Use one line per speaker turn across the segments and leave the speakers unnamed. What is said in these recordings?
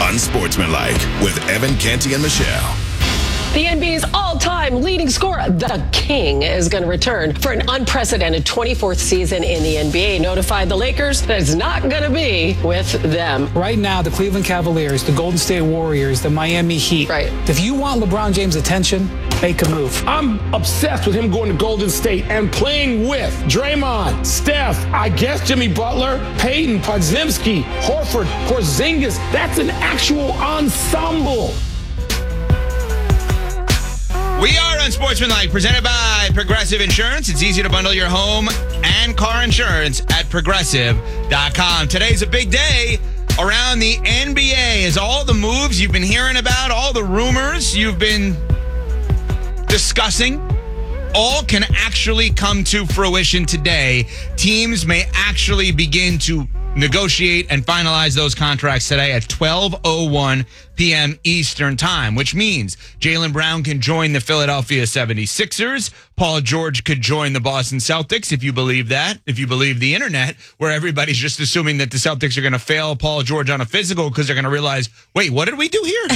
Unsportsmanlike with Evan Canty and Michelle.
The NBA's all-time leading scorer, the King, is going to return for an unprecedented 24th season in the NBA. Notified the Lakers that it's not going to be with them.
Right now, the Cleveland Cavaliers, the Golden State Warriors, the Miami Heat.
Right.
If you want LeBron James' attention, make a move.
I'm obsessed with him going to Golden State and playing with Draymond, Steph, I guess Jimmy Butler, Peyton, Podziemski, Horford, Porzingis. That's an actual ensemble.
We are Unsportsmanlike, presented by Progressive Insurance. It's easy to bundle your home and car insurance at Progressive.com. Today's a big day around the NBA as all the moves you've been hearing about, all the rumors you've been discussing, all can actually come to fruition today. Teams may actually begin to negotiate and finalize those contracts today at 12:01 p.m. Eastern time, which means Jaylen Brown can join the Philadelphia 76ers. Paul George could join the Boston Celtics, if you believe that, if you believe the internet, where everybody's just assuming that the Celtics are going to fail Paul George on a physical because they're going to realize, wait, what did we do here?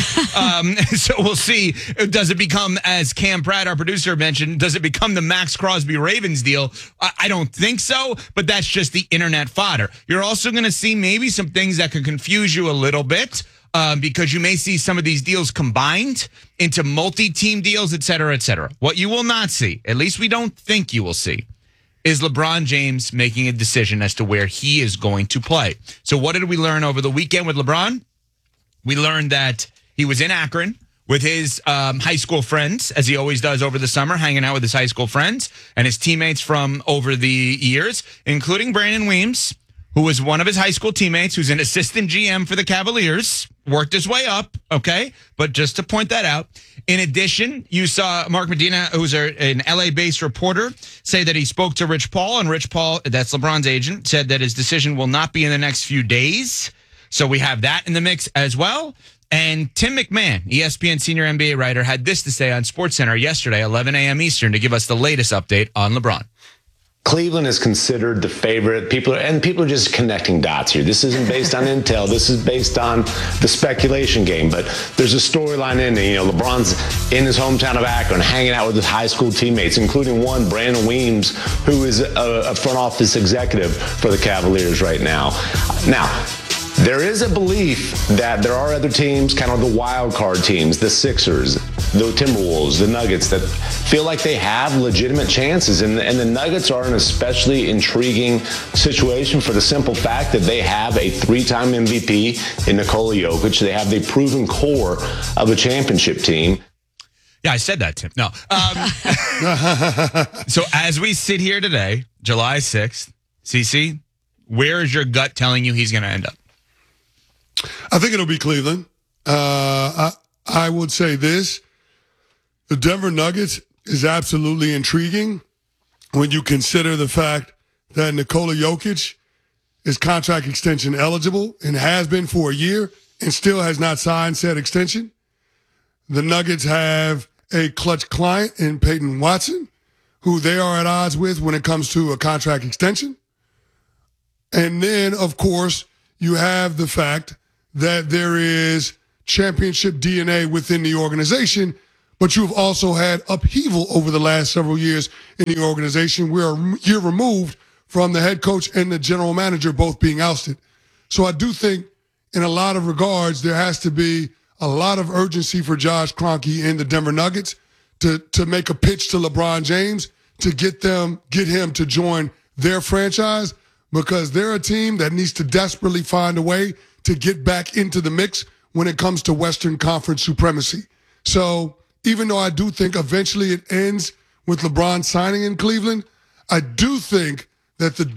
So we'll see. Does it become, as Cam Pratt, our producer, mentioned, does it become the Max Crosby Ravens deal? I don't think so, but that's just the internet fodder. You're also going to see maybe some things that could confuse you a little bit. Because you may see some of these deals combined into multi-team deals, et cetera, et cetera. What you will not see, at least we don't think you will see, is LeBron James making a decision as to where he is going to play. So what did we learn over the weekend with LeBron? We learned that he was in Akron with his high school friends, as he always does over the summer, hanging out with his high school friends and his teammates from over the years, including Brandon Weems, who was one of his high school teammates, who's an assistant GM for the Cavaliers, worked his way up, okay? But just to point that out. In addition, you saw Mark Medina, who's an LA-based reporter, say that he spoke to Rich Paul, and Rich Paul, that's LeBron's agent, said that his decision will not be in the next few days. So we have that in the mix as well. And Tim McMahon, ESPN senior NBA writer, had this to say on SportsCenter yesterday, 11 a.m. Eastern, to give us the latest update on LeBron.
Cleveland is considered the favorite. People are just connecting dots here. This isn't based on intel. This is based on the speculation game. But there's a storyline in it. You know, LeBron's in his hometown of Akron, hanging out with his high school teammates, including one, Brandon Weems, who is a front office executive for the Cavaliers right now. Now, there is a belief that there are other teams, kind of the wild card teams, the Sixers, the Timberwolves, the Nuggets, that feel like they have legitimate chances. And the Nuggets are an especially intriguing situation for the simple fact that they have a three-time MVP in Nikola Jokic. They have the proven core of a championship team.
Yeah, I said that, Tim. No. So as we sit here today, July 6th, CC, where is your gut telling you he's going to end up?
I think it'll be Cleveland. I would say this. The Denver Nuggets is absolutely intriguing when you consider the fact that Nikola Jokic is contract extension eligible and has been for a year and still has not signed said extension. The Nuggets have a clutch client in Peyton Watson, who they are at odds with when it comes to a contract extension. And then, of course, you have the fact that there is championship DNA within the organization, but you've also had upheaval over the last several years in the organization. We're a year removed from the head coach and the general manager both being ousted. So I do think in a lot of regards, there has to be a lot of urgency for Josh Kroenke and the Denver Nuggets to make a pitch to LeBron James to get him to join their franchise, because they're a team that needs to desperately find a way to get back into the mix when it comes to Western Conference supremacy. So even though I do think eventually it ends with LeBron signing in Cleveland, I do think that the